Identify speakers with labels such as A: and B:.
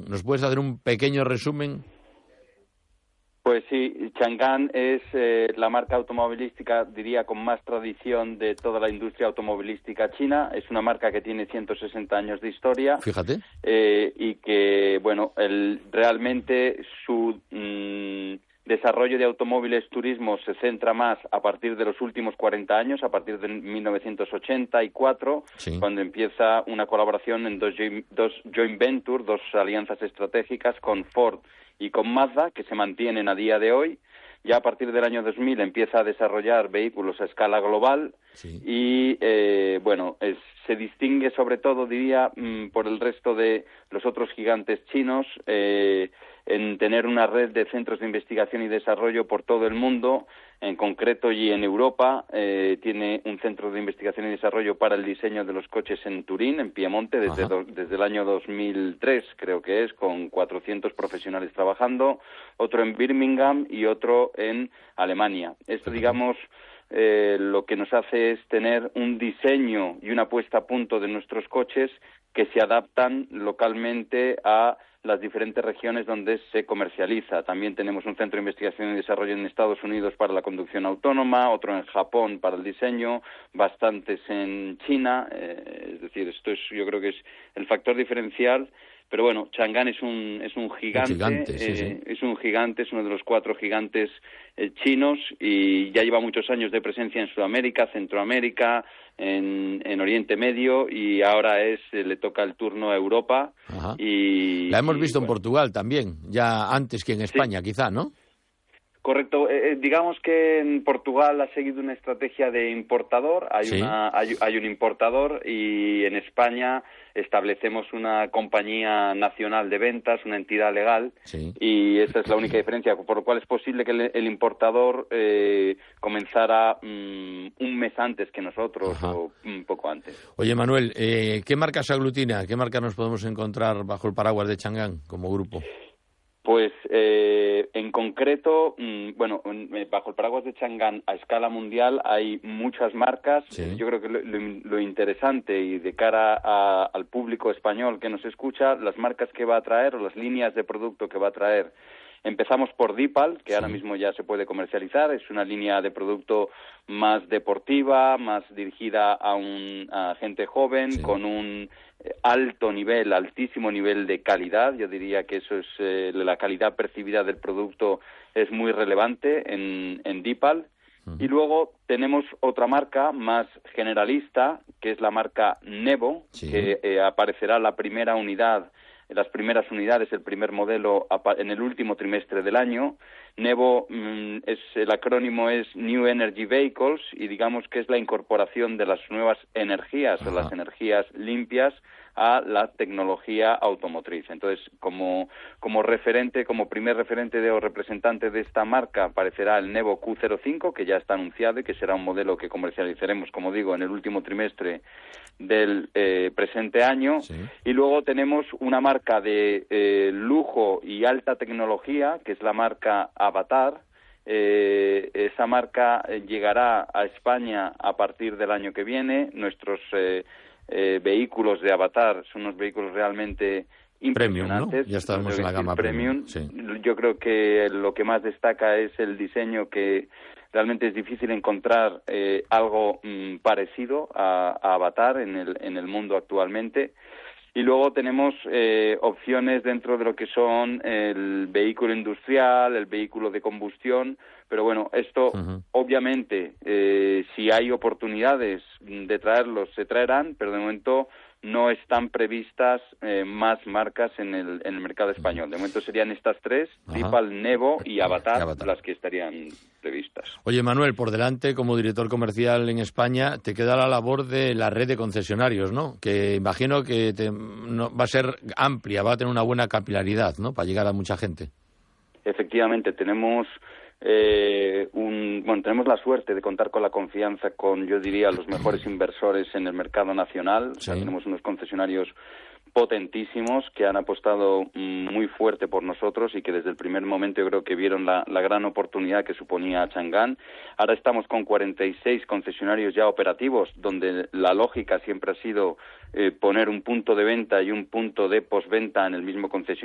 A: ¿Nos puedes hacer un pequeño resumen?
B: Pues sí, Changan es la marca automovilística, diría, con más tradición de toda la industria automovilística china. Es una marca que tiene 160 años de historia.
A: Fíjate.
B: Y que, bueno, realmente su desarrollo de automóviles turismo se centra más a partir de los últimos 40 años, a partir de 1984,
A: sí,
B: cuando empieza una colaboración en dos joint ventures, dos alianzas estratégicas con Ford y con Mazda, que se mantienen a día de hoy. Ya a partir del año 2000 empieza a desarrollar vehículos a escala global.
A: Sí.
B: Y, se distingue sobre todo, diría, por el resto de los otros gigantes chinos, en tener una red de centros de investigación y desarrollo por todo el mundo, en concreto y en Europa. Tiene un centro de investigación y desarrollo para el diseño de los coches en Turín, en Piemonte, desde el año 2003, creo que es, con 400 profesionales trabajando, otro en Birmingham y otro en Alemania. Esto, digamos, lo que nos hace es tener un diseño y una puesta a punto de nuestros coches que se adaptan localmente a las diferentes regiones donde se comercializa. También tenemos un centro de investigación y desarrollo en Estados Unidos para la conducción autónoma, otro en Japón para el diseño, bastantes en China. Es decir, yo creo que es el factor diferencial. Pero bueno, Changan es un gigante,
A: sí.
B: Es un gigante, es uno de los 4 gigantes chinos, y ya lleva muchos años de presencia en Sudamérica, Centroamérica, en Oriente Medio, y ahora le toca el turno a Europa. Y
A: la hemos visto en Portugal también, ya antes que en España, quizá, ¿no?
B: Correcto. Digamos que en Portugal ha seguido una estrategia de importador. Hay un importador, y en España establecemos una compañía nacional de ventas, una entidad legal, y esa es la única diferencia, por lo cual es posible que el importador comenzara un mes antes que nosotros, o un poco antes.
A: Oye, Manuel, ¿qué marca se aglutina? ¿Qué marca nos podemos encontrar bajo el paraguas de Changan como grupo?
B: Pues en concreto, bajo el paraguas de Changan a escala mundial hay muchas marcas. Yo creo que lo interesante, y de cara al público español que nos escucha, las marcas que va a traer o las líneas de producto que va a traer. Empezamos por Deepal, que ahora mismo ya se puede comercializar. Es una línea de producto más deportiva, más dirigida a gente joven, con un altísimo nivel de calidad. Yo diría que eso es la calidad percibida del producto es muy relevante en Deepal. Y luego tenemos otra marca más generalista, que es la marca Nevo, que aparecerá las primeras unidades, el primer modelo en el último trimestre del año. Nevo, el acrónimo es New Energy Vehicles, y digamos que es la incorporación de las nuevas energías o las energías limpias a la tecnología automotriz. Entonces, como referente, como primer referente o representante de esta marca, aparecerá el Nevo Q05, que ya está anunciado y que será un modelo que comercializaremos, como digo, en el último trimestre del presente año. Y luego tenemos una marca de lujo y alta tecnología, que es la marca Avatar. Esa marca llegará a España a partir del año que viene. Nuestros vehículos de Avatar son unos vehículos realmente impresionantes.
A: Premium, ¿no? Ya estamos en la gama premium.
B: Yo creo que lo que más destaca es el diseño, que realmente es difícil encontrar algo parecido a Avatar en el mundo actualmente. Y luego tenemos opciones dentro de lo que son el vehículo industrial, el vehículo de combustión. Pero bueno, esto obviamente, si hay oportunidades de traerlos, se traerán, pero de momento no están previstas más marcas en el mercado español. De momento serían estas 3, Deepal, Nevo y Avatar, las que estarían previstas.
A: Oye, Manuel, por delante, como director comercial en España, te queda la labor de la red de concesionarios, ¿no? Que imagino que va a ser amplia, va a tener una buena capilaridad, ¿no? Para llegar a mucha gente.
B: Efectivamente, tenemos tenemos la suerte de contar con la confianza yo diría, los mejores inversores en el mercado nacional. O sea, tenemos unos concesionarios potentísimos que han apostado muy fuerte por nosotros, y que desde el primer momento yo creo que vieron la gran oportunidad que suponía Changan. Ahora estamos con 46 concesionarios ya operativos, donde la lógica siempre ha sido poner un punto de venta y un punto de postventa en el mismo concesionario.